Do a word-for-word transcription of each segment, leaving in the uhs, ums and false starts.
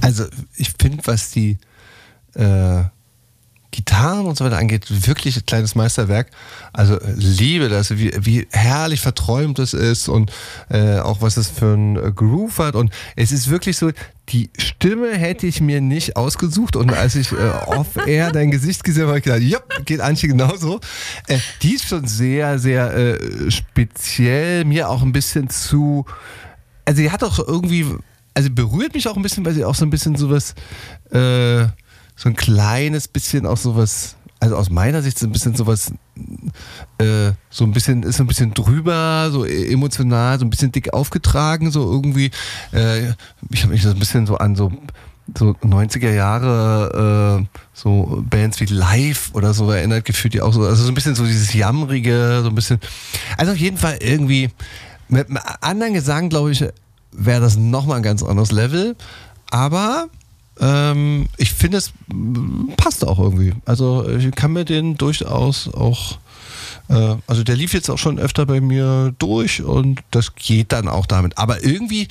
Also ich finde, was die äh, Gitarren und so weiter angeht, wirklich ein kleines Meisterwerk. Also liebe das, wie, wie herrlich verträumt es ist und äh, auch was es für ein Groove hat. Und es ist wirklich so, die Stimme hätte ich mir nicht ausgesucht. Und als ich äh, off-air dein Gesicht gesehen habe, habe ich gedacht, ja, geht Antje genauso. Äh, die ist schon sehr, sehr äh, speziell, mir auch ein bisschen zu... Also sie hat auch irgendwie... Also berührt mich auch ein bisschen, weil sie auch so ein bisschen sowas... Äh, so ein kleines bisschen auch sowas, also aus meiner Sicht so ein bisschen sowas, äh, so ein bisschen, ist so ein bisschen drüber, so emotional, so ein bisschen dick aufgetragen, so irgendwie, äh, ich habe mich so ein bisschen so an so, so neunziger Jahre, äh, so Bands wie Live oder so erinnert gefühlt, die auch so, also so ein bisschen so dieses Jammrige, so ein bisschen, also auf jeden Fall irgendwie, mit einem anderen Gesang, glaube ich, wäre das nochmal ein ganz anderes Level, aber Ähm, ich finde, es passt auch irgendwie. Also ich kann mir den durchaus auch, äh, also der lief jetzt auch schon öfter bei mir durch und das geht dann auch damit. Aber irgendwie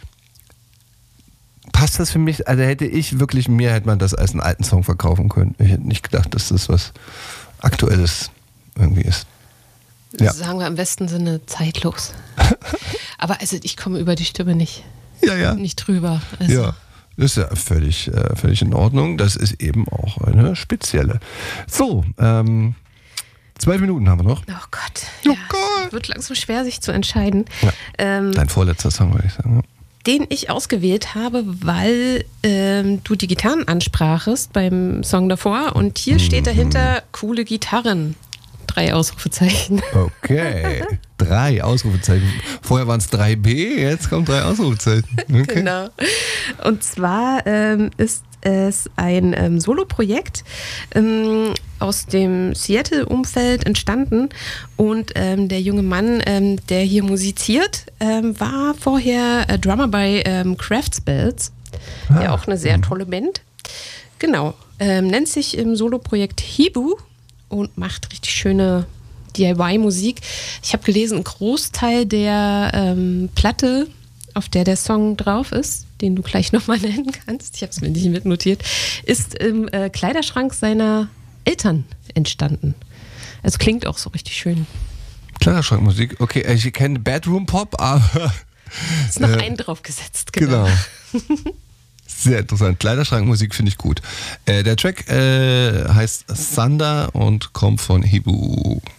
passt das für mich, also hätte ich wirklich, mir hätte man das als einen alten Song verkaufen können. Ich hätte nicht gedacht, dass das was Aktuelles irgendwie ist. Ja. Sagen wir im besten Sinne zeitlos. Aber also ich komme über die Stimme nicht, ja, ja. nicht drüber. Also. Ja. Das ist ja völlig, äh, völlig in Ordnung. Das ist eben auch eine spezielle. So, ähm, zwölf Minuten haben wir noch. Oh Gott. Oh ja, Gott. Es wird langsam schwer, sich zu entscheiden. Ja. Ähm, Dein vorletzter Song, würde ich sagen. Ja. Den ich ausgewählt habe, weil ähm, du die Gitarren ansprachest beim Song davor. Und hier mhm. steht dahinter coole Gitarren. Drei Ausrufezeichen. Okay, drei Ausrufezeichen. Vorher waren es drei B, jetzt kommen drei Ausrufezeichen. Okay. Genau. Und zwar ähm, ist es ein ähm, Solo-Projekt ähm, aus dem Seattle-Umfeld entstanden. Und ähm, der junge Mann, ähm, der hier musiziert, ähm, war vorher äh, Drummer bei ähm, Craftspells. Ah. Ja, auch eine sehr tolle Band. Genau. Ähm, nennt sich im Solo-Projekt Hibu. Und macht richtig schöne D I Y-Musik. Ich habe gelesen, ein Großteil der ähm, Platte, auf der der Song drauf ist, den du gleich nochmal nennen kannst, ich habe es mir nicht mitnotiert, ist im äh, Kleiderschrank seiner Eltern entstanden. Es klingt auch so richtig schön. Kleiderschrankmusik, okay, ich kenne Bedroom Pop, aber... Ist noch äh, einen draufgesetzt, genau. Genau. Sehr interessant. Kleiderschrankmusik finde ich gut. Äh, der Track äh, heißt Thunder und kommt von Hibu.